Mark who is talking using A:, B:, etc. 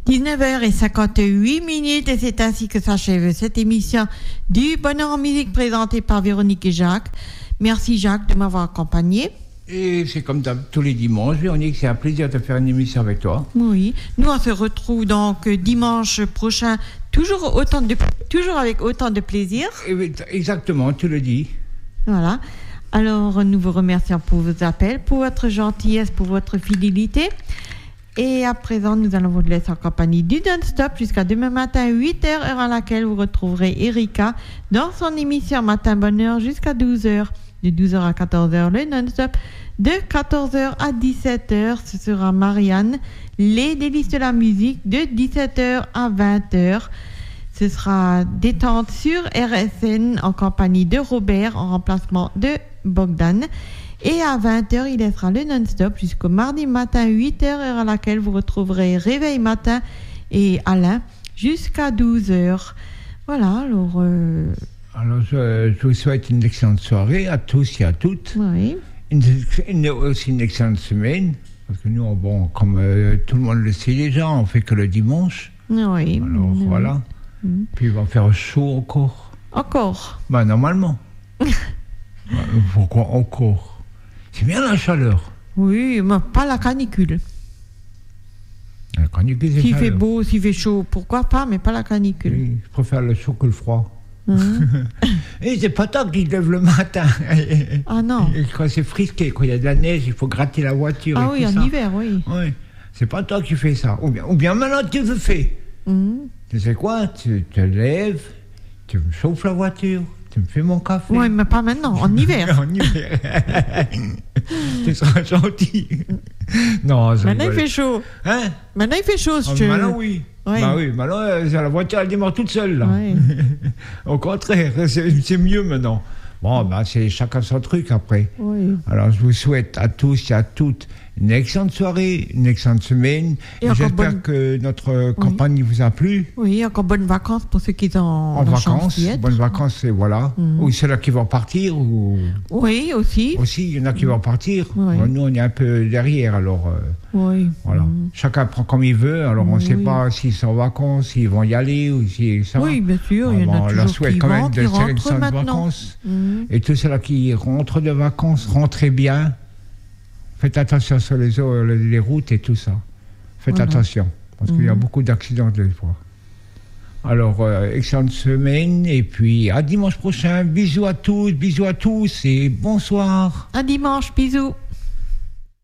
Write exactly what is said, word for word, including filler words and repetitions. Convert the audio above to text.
A: dix-neuf heures cinquante-huit minutes et c'est ainsi que s'achève cette émission du Bonheur en musique présentée par Véronique et Jacques. Merci Jacques de m'avoir accompagné.
B: Et c'est comme tous les dimanches, Véronique, c'est un plaisir de faire une émission avec toi.
A: Oui, nous on se retrouve donc dimanche prochain, toujours, autant de, toujours avec autant de plaisir.
B: Exactement, tu le dis.
A: Voilà. Alors, nous vous remercions pour vos appels, pour votre gentillesse, pour votre fidélité. Et à présent, nous allons vous laisser en compagnie du Non-Stop jusqu'à demain matin, huit heures, heure à laquelle vous retrouverez Erika dans son émission Matin Bonheur jusqu'à douze heures. De douze heures à quatorze heures, le Non-Stop. De quatorze heures à dix-sept heures, ce sera Marianne, les délices de la musique, de dix-sept heures à vingt heures. Ce sera détente sur R S N en compagnie de Robert en remplacement de Bogdan. Et à vingt heures, il laissera le non-stop jusqu'au mardi matin, huit heures, heure à laquelle vous retrouverez Réveil Matin et Alain jusqu'à douze heures. Voilà, alors... Euh...
B: Alors, je, je vous souhaite une excellente soirée à tous et à toutes.
A: Oui.
B: Une, une, aussi une excellente semaine. Parce que nous, bon, comme euh, tout le monde le sait déjà, on fait que le dimanche.
A: Oui.
B: Alors, oui. Voilà. Mm. Puis il va faire chaud encore.
A: Encore
B: Ben, normalement. Pourquoi encore? C'est bien la chaleur.
A: Oui, mais pas la canicule.
B: La canicule, c'est
A: S'il
B: chaleur.
A: fait beau, s'il fait chaud, pourquoi pas, mais pas la canicule.
B: Oui, je préfère le chaud que le froid. Mmh. Et c'est pas toi qui te lève le matin.
A: Ah non.
B: Et quand c'est frisqué, quand il y a de la neige, il faut gratter la voiture.
A: Ah
B: et
A: oui,
B: tout
A: en
B: ça.
A: hiver, oui.
B: Oui, c'est pas toi qui fais ça. Ou bien, ou bien maintenant tu le fais. Mmh. Tu sais quoi? Tu te lèves, tu me chauffes la voiture, tu me fais mon café.
A: Oui, mais pas maintenant, en hiver.
B: En hiver. Tu seras gentil. Non, ça
A: maintenant il fait chaud.
B: Hein?
A: Maintenant il fait chaud, si
B: oh,
A: tu veux.
B: Maintenant oui. Oui. Bah oui, maintenant la voiture elle démarre toute seule là.
A: Oui.
B: Au contraire, c'est, c'est mieux maintenant. Bon, bah, c'est chacun son truc après.
A: Oui.
B: Alors je vous souhaite à tous et à toutes une excellente soirée, une excellente semaine. Et et j'espère bonne... que notre oui. campagne vous a plu.
A: Oui, encore bonnes vacances pour ceux qui sont en,
B: en vacances. Bonnes vacances, et voilà. Mm. Ou ceux-là qui vont partir. Ou...
A: Oui, aussi.
B: Aussi, il y en a qui vont partir.
A: Oui.
B: Bon, nous, on est un peu derrière, alors. Euh,
A: oui.
B: Voilà. Mm. Chacun prend comme il veut, alors on ne sait oui. pas s'ils sont en vacances, s'ils vont y aller ou si ça.
A: Oui, bien sûr. Il y en a
B: on
A: toujours
B: leur souhaite
A: qui
B: quand
A: vont,
B: même de
A: excellentes
B: vacances.
A: Mm.
B: Et tous ceux-là qui rentrent de vacances, rentrez bien. Faites attention sur les, les routes et tout ça. Faites voilà. attention, parce mmh. qu'il y a beaucoup d'accidents des fois. Alors, euh, excellente semaine, et puis à dimanche prochain. Bisous à tous, bisous à tous, et bonsoir.
A: À dimanche, bisous.